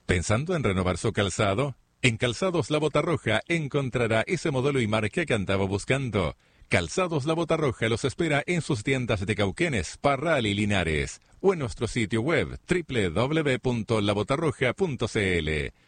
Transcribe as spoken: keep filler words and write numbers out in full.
¿Pensando en renovar su calzado? En Calzados La Bota Roja encontrará ese modelo y marca que andaba buscando. Calzados La Bota Roja los espera en sus tiendas de Cauquenes, Parral y Linares, o en nuestro sitio web doble u doble u doble u punto la bota roja punto c l.